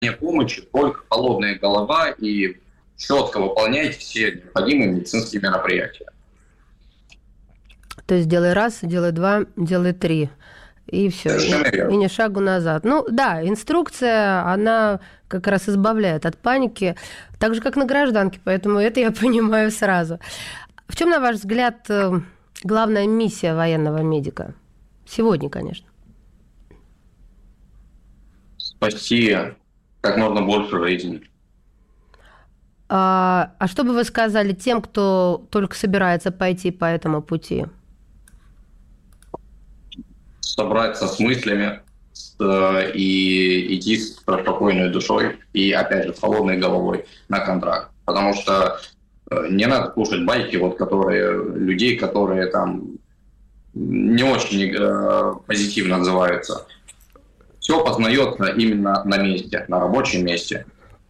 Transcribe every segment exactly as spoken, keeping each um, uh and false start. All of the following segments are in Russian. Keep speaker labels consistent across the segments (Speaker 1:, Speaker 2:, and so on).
Speaker 1: помощи только холодная голова и четко выполняйте все необходимые медицинские мероприятия.
Speaker 2: То есть делай раз, делай два, делай три. И все. И, и ни шагу назад. Ну да, инструкция, она как раз избавляет от паники, так же, как на гражданке, поэтому это я понимаю сразу. В чем, на ваш взгляд, главная миссия военного медика? Сегодня, конечно.
Speaker 1: Спасти как можно больше жизней.
Speaker 2: А, а что бы вы сказали тем, кто только собирается пойти по этому пути?
Speaker 1: Собраться с мыслями э, и идти с спокойной душой и, опять же, с холодной головой на контракт. Потому что э, не надо слушать байки, вот, которые, людей, которые там не очень э, позитивно отзываются. Все познается именно на месте, на рабочем месте.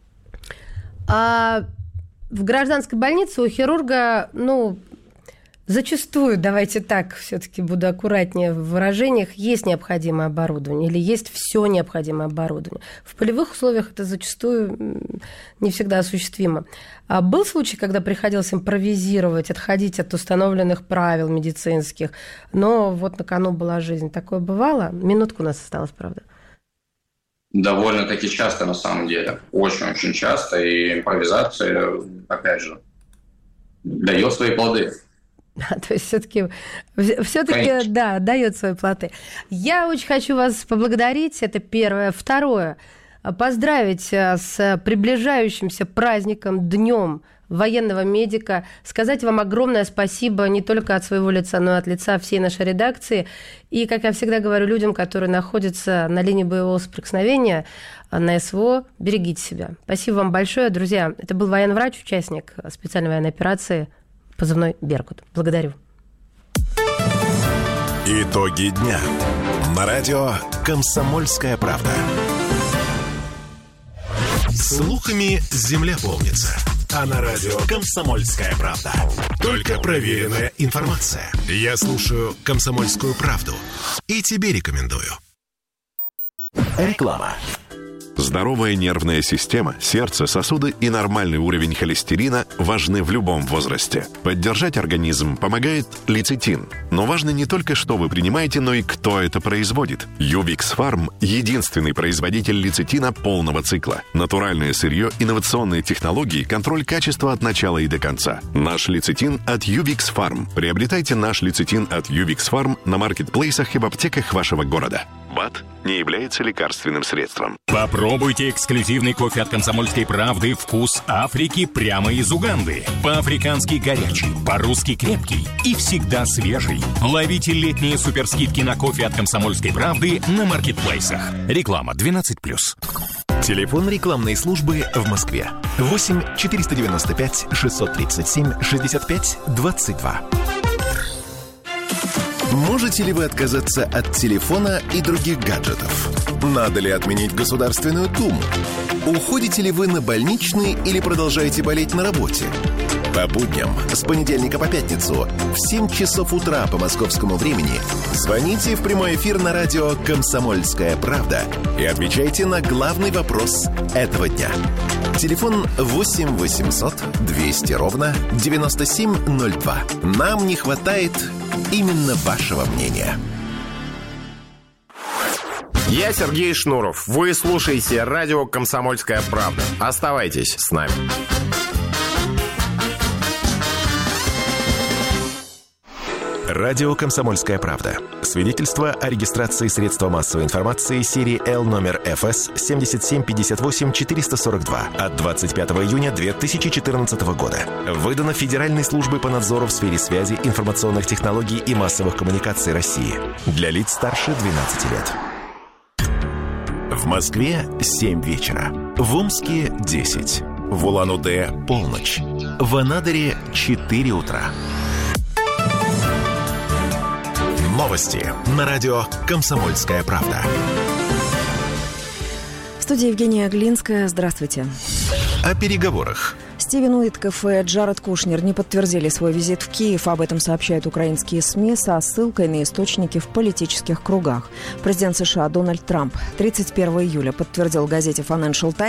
Speaker 2: А в гражданской больнице у хирурга, ну, зачастую, давайте так, все-таки буду аккуратнее в выражениях, есть необходимое оборудование или есть все необходимое оборудование. В полевых условиях это зачастую не всегда осуществимо. А был случай, когда приходилось импровизировать, отходить от установленных правил медицинских, но вот на кону была жизнь. Такое бывало? Минутка у нас осталась, правда?
Speaker 1: Довольно-таки часто, на самом деле. Очень-очень часто. И импровизация, опять же, дает свои плоды.
Speaker 2: Да, то есть все-таки, все-таки да, дает свои плоды. Я очень хочу вас поблагодарить. Это первое. Второе. Поздравить с приближающимся праздником, днем военного медика, сказать вам огромное спасибо не только от своего лица, но и от лица всей нашей редакции. И, как я всегда говорю людям, которые находятся на линии боевого соприкосновения, на СВО, берегите себя. Спасибо вам большое, друзья. Это был военный врач, участник специальной военной операции, позывной «Беркут». Благодарю.
Speaker 3: Итоги дня. На радио «Комсомольская правда». Слухами земля полнится. А на радио «Комсомольская правда» только проверенная информация. Я слушаю «Комсомольскую правду» и тебе рекомендую. Реклама.
Speaker 4: Здоровая нервная система, сердце, сосуды и нормальный уровень холестерина важны в любом возрасте. Поддержать организм помогает лецитин. Но важно не только, что вы принимаете, но и кто это производит. Ювикс Фарм – единственный производитель лецитина полного цикла. Натуральное сырье, инновационные технологии, контроль качества от начала и до конца. Наш лецитин от Ювикс Фарм. Приобретайте наш лецитин от Ювикс Фарм на маркетплейсах и в аптеках вашего города. БАД не является лекарственным средством.
Speaker 5: Попробуйте эксклюзивный кофе от «Комсомольской правды» «Вкус Африки» прямо из Уганды. По-африкански горячий, по-русски крепкий и всегда свежий. Ловите летние суперскидки на кофе от «Комсомольской правды» на маркетплейсах. Реклама двенадцать плюс.
Speaker 3: Телефон рекламной службы в Москве. восемь четыреста девяносто пять шестьсот тридцать семь шестьдесят пять двадцать два. Можете ли вы отказаться от телефона и других гаджетов? Надо ли отменить Государственную Думу? Уходите ли вы на больничный или продолжаете болеть на работе? По будням с понедельника по пятницу в семь часов утра по московскому времени звоните в прямой эфир на радио «Комсомольская правда» и отвечайте на главный вопрос этого дня. Телефон восемь восемьсот двести ровно девяносто семь ноль два. Нам не хватает именно вашего мнения.
Speaker 6: Я Сергей Шнуров. Вы слушаете радио «Комсомольская правда». Оставайтесь с нами.
Speaker 3: Радио «Комсомольская правда». Свидетельство о регистрации средства массовой информации серии Л номер эф эс семь семь пять восемь четыре сорок два от двадцать пятого июня две тысячи четырнадцатого года. Выдано Федеральной службой по надзору в сфере связи, информационных технологий и массовых коммуникаций России. Для лиц старше двенадцати лет. В Москве семь вечера. В Омске десять. В Улан-Удэ полночь. В Анадыре четыре утра. Новости на радио «Комсомольская правда».
Speaker 7: В студии Евгения Глинская. Здравствуйте.
Speaker 3: О переговорах.
Speaker 7: С Стивен Уиткофф и Джаред Кушнер не подтвердили свой визит в Киев. Об этом сообщают украинские СМИ со ссылкой на источники в политических кругах. Президент США Дональд Трамп тридцать первого июля подтвердил газете Financial Times,